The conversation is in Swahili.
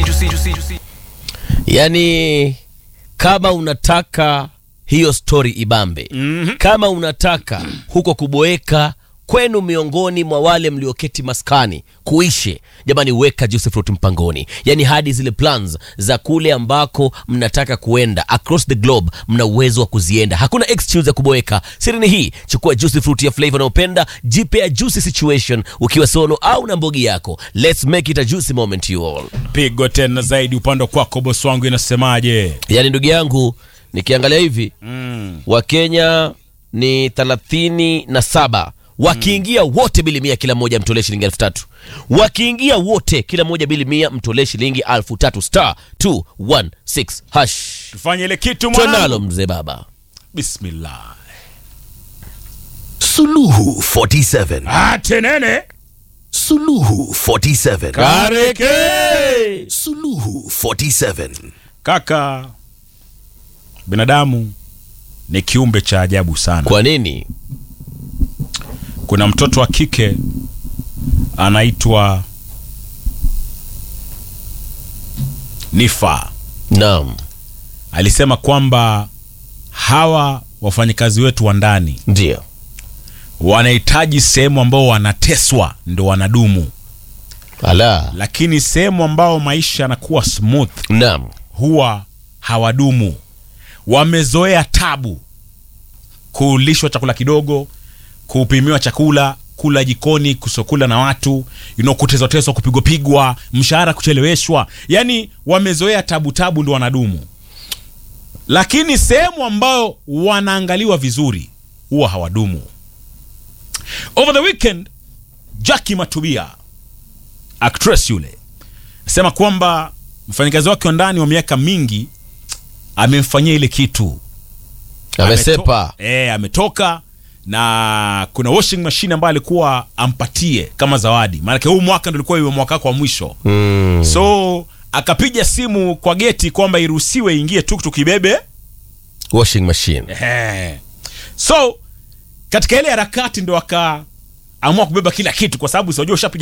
Yani kama unataka hiyo story ibambe, kama unataka huko kuboeka kwenu miongoni mwa wale mlioketi maskani kuishe, jamani, weka Juicy Fruit mpangoni. Yani hadi zile plans za kule ambako mnataka kuenda across the globe, mna uwezo wa kuzienda. Hakuna excuse ya kuboeka. Siri ni hii: chukua Juicy Fruit ya flavor unayopenda, jipe a juicy situation ukiwa solo au na mbogi yako. Let's make it a juicy moment you all. Pigo tena zaidi upande kwako boss wangu, inasemaje? Yani ndugu yangu, nikiangalia hivi Wakenya ni 37. Wakiingia wote bili 100, kila mmoja mtolee shilingi 3,000. Wakiingia wote kila mmoja bili 100, mtolee shilingi 3,000. Star 216 hash. Tufanye ile kitu mwanangu. Tunalo mzee baba. Bismillah. Suluhu 47. Tenene. Suluhu 47. Kareke. Suluhu 47. Kaka, binadamu ni kiumbe cha ajabu sana. Kwa nini? Kuna mtoto wa kike anaitwa Nifa. Naam. Alisema kwamba hawa wafanyikazi wetu wa ndani Ndio wanahitaji sehemu ambao wanateswa ndo wanadumu. Ala. Lakini sehemu ambao maisha yanakuwa smooth, Naam, huwa hawadumu. Wamezoea tabu, kulishwa chakula kidogo, kupimiwa chakula, kula jikoni, kusokula na watu, kutezwa, kupigwa, mshahara kucheleweshwa. Yani wamezoea tabu ndo wanadumu. Lakini sehemu ambao wanaangaliwa vizuri huwa hawadumu. Over the weekend, Jackie Matubia, actress yule, sema kwamba mfanyikazi wake wa ndani wa miaka mingi amemfanyia ile kitu. amesepa. Ametoka na kuna washing machine ambayo alikuwa ampatie kama zawadi. Maana huu mwaka ndio ulikuwa mwaka wake wa mwisho. So akapiga simu kwa geti kwamba iruhusiwe ingie tuktuk ibebe Washing machine. So katika ile harakati ndo akaamua kubeba kila kitu, kwa sababu unajua